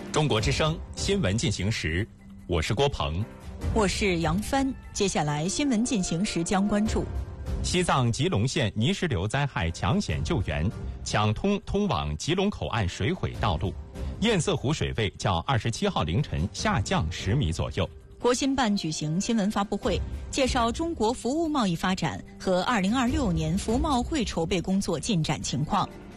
中国之声新闻进行时，我是郭鹏， 我是杨帆。接下来新闻进行时将关注： 西藏吉隆县泥石流灾害抢险救援，抢通通往吉隆口岸水毁道路，堰塞湖水位较27号凌晨下降10米左右。 国新办举行新闻发布会，介绍中国服务贸易发展和2026年服贸会筹备工作进展情况。